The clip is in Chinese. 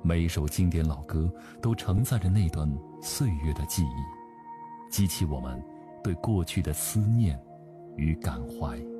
每一首经典老歌都承载着那段岁月的记忆，激起我们对过去的思念与感怀。